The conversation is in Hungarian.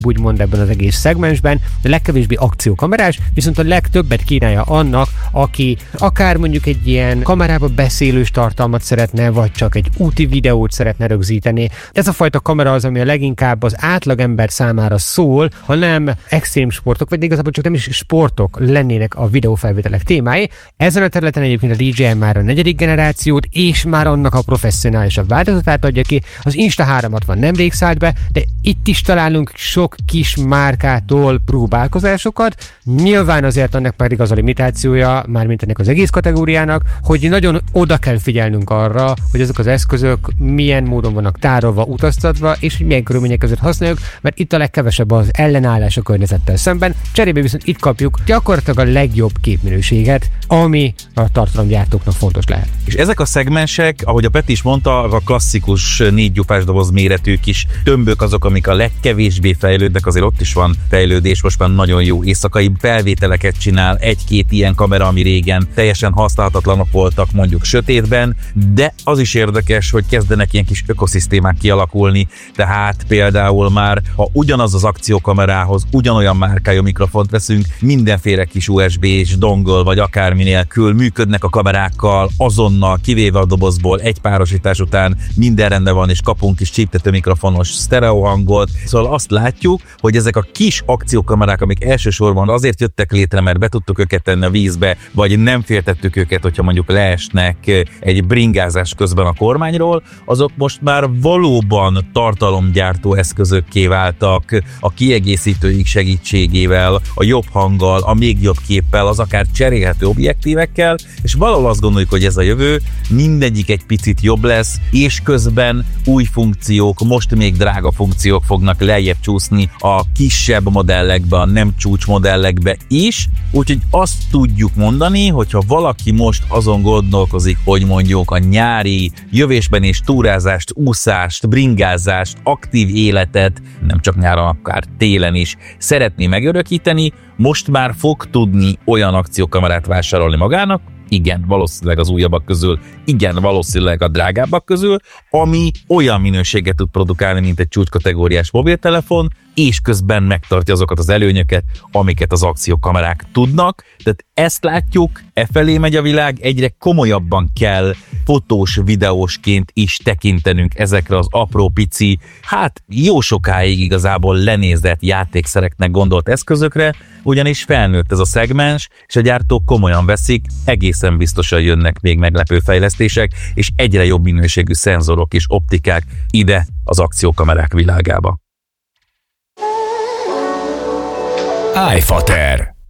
úgymond ebben az egész szegmensben, a legkevésbé akciókamerás, viszont a legtöbbet kínálja annak, aki akár mondjuk egy ilyen kamerába beszélős tartalmat szeretne, vagy csak egy úti videót szeretne rögzíteni. Ez a fajta kamera az, ami a leginkább az átlagember számára szól, ha nem extrém sportok, vagy igazából csak nem is sportok lennének a videófelvételek témái. Ezen a területen egyébként a DJI már a 4. generációt, és már annak a professzionálisabb változatát adja ki. Az Insta360 nemrég szállt be, de itt is találunk sok kis márkától próbálkozásokat. Nyilván azért annak pedig az a limitációja, mármint ennek az egész kategóriának, hogy nagyon oda kell figyelnünk arra, hogy ezek az eszközök milyen módon vannak tárolva, utaztatva, és hogy milyen körülmények között használjuk, mert itt a legkevesebb az ellenállás a környezettel szemben. Cserébe viszont itt kapjuk gyakorlatilag a legjobb képminőséget, ami a tartalomgyártóknak fontos lehet. És ezek a szegmensek, ahogy a Peti is mondta, a klasszikus 4 gyupás doboz méretű kis tömbök azok, amik a legkevésbé fejlődnek, azért ott is van fejlődés, most már nagyon jó éjszakai felvételeket csinál, 1-2 ilyen kamera, ami régen teljesen használhatatlanok voltak mondjuk sötétben, de az is érdekes, hogy kezdenek ilyen kis ökoszisztémák kialakulni, tehát például már, ha ugyanaz az akciókamerához ugyanolyan márkájú mikrofont veszünk, mindenféle kis USB és dongle vagy akármi nélkül működnek a kamerákkal, azonnal kivéve a dobozból egy párosítás után minden rendben van, és kapunk is csíptető mikrofonos sztereó hangot. Szóval azt látjuk, hogy ezek a kis akciókamerák, amik elsősorban azért jöttek létre, mert be tudtuk őket tenni a vízbe, vagy nem féltettük őket, hogyha mondjuk leesnek egy bringázás közben a kormányról, azok most már valóban tartalomgyártó eszközökké váltak, a kiegészítőik segítségével, a jobb hanggal, a még jobb képpel, az akár cserélhető objektívekkel, és valahol azt gondoljuk, hogy ez a jövő, mindegyik egy picit jobb lesz, és közben új funkciók, most még drága funkciók fognak lejjebb csúszni a kisebb modellekbe, a nem csúcs modellekbe is, úgyhogy azt tudjuk mondani, hogyha valaki most azon gondolkozik, hogy mondjuk a nyári jövésben és túrázást, úszást, bringázást, aktív életet, nem csak nyáron, akár télen is szeretné megörökíteni, most már fog tudni olyan akciókamerát vásárolni magának, igen, valószínűleg az újabbak közül, igen, valószínűleg a drágábbak közül, ami olyan minőséget tud produkálni, mint egy csúcskategóriás mobiltelefon, és közben megtartja azokat az előnyöket, amiket az akciókamerák tudnak. Tehát ezt látjuk, felé megy a világ, egyre komolyabban kell fotós, videósként is tekintenünk ezekre az apró pici, hát jó sokáig igazából lenézett játékszereknek gondolt eszközökre, ugyanis felnőtt ez a szegmens, és a gyártók komolyan veszik, egészen biztosan jönnek még meglepő fejlesztések, és egyre jobb minőségű szenzorok és optikák ide az akciókamerák világába. iFater.